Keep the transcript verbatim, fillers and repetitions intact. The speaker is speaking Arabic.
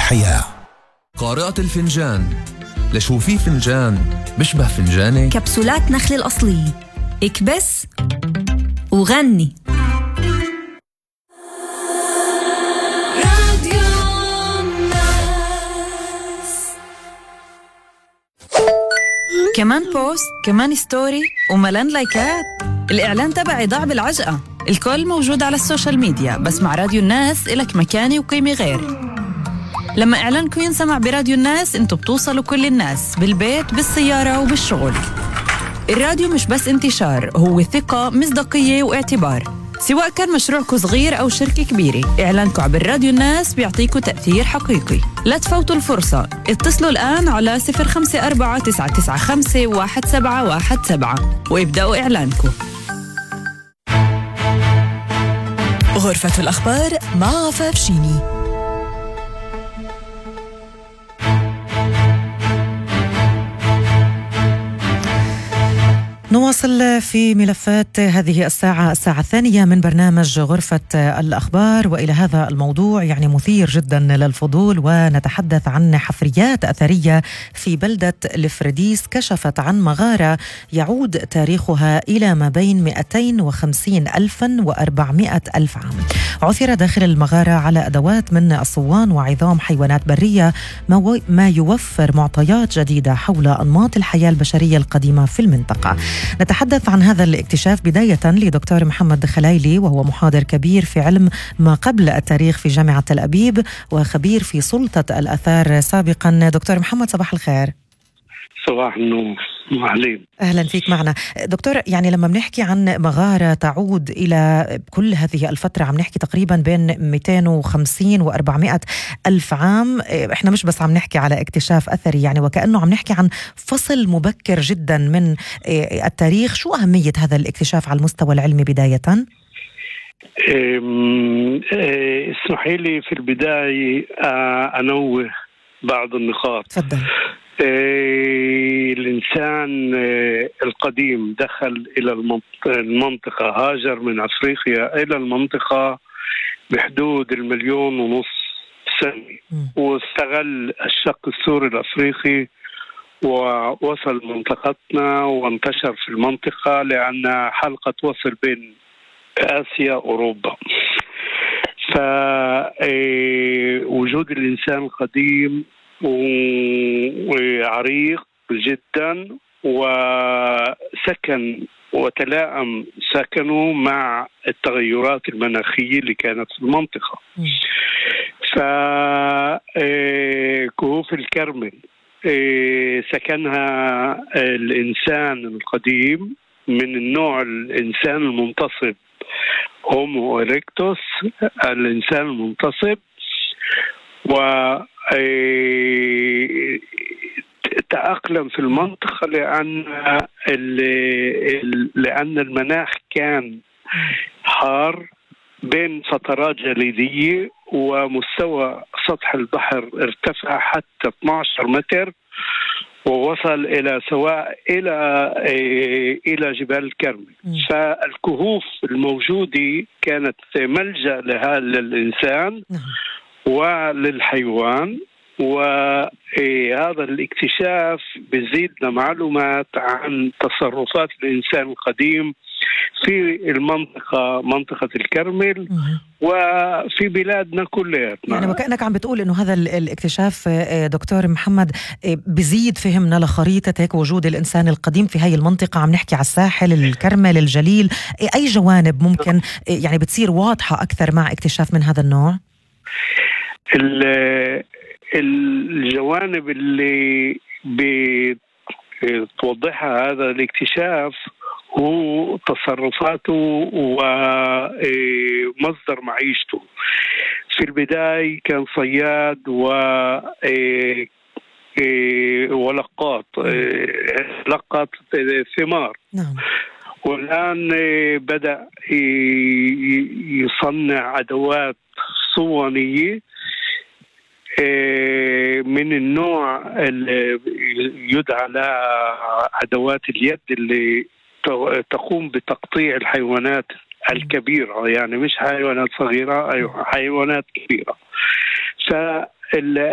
الحياة. قارئة الفنجان، لشو في فنجان بشبه فنجاني؟ كبسولات نخل الأصلية، اكبس وغني. كمان بوست، كمان ستوري، وملان لايكات. الإعلان تبعي ضاع بالعجقة. الكل موجود على السوشيال ميديا، بس مع راديو الناس إلك مكاني وقيمة غير. لما إعلانكم ينسمع براديو الناس انتوا بتوصلوا كل الناس، بالبيت، بالسيارة وبالشغل. الراديو مش بس انتشار، هو ثقة، مصداقية واعتبار. سواء كان مشروعكم صغير أو شركة كبيرة، إعلانكم عبر راديو الناس بيعطيكم تأثير حقيقي. لا تفوتوا الفرصة، اتصلوا الآن على صفر خمسة أربعة تسعة تسعة خمسة واحد سبعة واحد سبعة وابدأوا إعلانكم. غرفة الأخبار مع عفاف شيني. نواصل في ملفات هذه الساعة الساعة الثانية من برنامج غرفة الأخبار، وإلى هذا الموضوع يعني مثير جدا للفضول، ونتحدث عن حفريات أثرية في بلدة الفرديس كشفت عن مغارة يعود تاريخها إلى ما بين مئتين وخمسين ألفا وأربعمائة ألف عام. عثر داخل المغارة على أدوات من الصوان وعظام حيوانات برية، ما يوفر معطيات جديدة حول أنماط الحياة البشرية القديمة في المنطقة. نتحدث عن هذا الاكتشاف بداية لدكتور محمد خلايلي، وهو محاضر كبير في علم ما قبل التاريخ في جامعة تل أبيب وخبير في سلطة الآثار سابقا. دكتور محمد صباح الخير. صباح النور، أهلين. أهلا فيك معنا دكتور. يعني لما بنحكي عن مغارة تعود إلى كل هذه الفترة، عم نحكي تقريبا بين مئتين وخمسين وأربعمائة ألف عام. إحنا مش بس عم نحكي على اكتشاف أثري يعني، وكأنه عم نحكي عن فصل مبكر جدا من التاريخ. شو أهمية هذا الاكتشاف على المستوى العلمي بداية؟ اسمحي لي في البداية أنوه بعض النقاط. تفضل. الإنسان القديم دخل إلى المنطقة، هاجر من أفريقيا إلى المنطقة بحدود المليون ونص سنة، واستغل الشق السوري الأفريقي ووصل منطقتنا وانتشر في المنطقة، لأن حلقة وصل بين آسيا وأوروبا. فوجود الإنسان القديم وعريق جدا، وسكن وتلائم سكنوا مع التغيرات المناخية اللي كانت في المنطقة. فكهوف الكرمل سكنها الإنسان القديم من النوع الإنسان المنتصب، هومو إريكتوس، الإنسان المنتصب، و تأقلم في المنطقة لأن لأن المناخ كان حار بين فترات جليدية، ومستوى سطح البحر ارتفع حتى اثني عشر متر، ووصل إلى سواء إلى إلى جبال الكرمل. فالكهوف الموجودة كانت ملجأ لهذا الإنسان وللحيوان، وهذا الاكتشاف بيزيدنا معلومات عن تصرفات الإنسان القديم في المنطقة، منطقة الكرمل، وفي بلادنا كلها. يعني وكأنك عم بتقول إنه هذا الاكتشاف دكتور محمد بزيد فهمنا لخريطة هيك وجود الإنسان القديم في هاي المنطقة. عم نحكي على الساحل، الكرمل، الجليل، أي جوانب ممكن يعني بتصير واضحة أكثر مع اكتشاف من هذا النوع؟ الجوانب اللي بتوضحها هذا الاكتشاف هو تصرفاته ومصدر معيشته. في البداية كان صياد و ولقاط لقط ثمار. نعم. والآن بدأ يصنع أدوات صوانية من النوع اللي يدعى لها أدوات اليد، اللي تقوم بتقطيع الحيوانات الكبيرة، يعني مش حيوانات صغيرة، أي حيوانات كبيرة.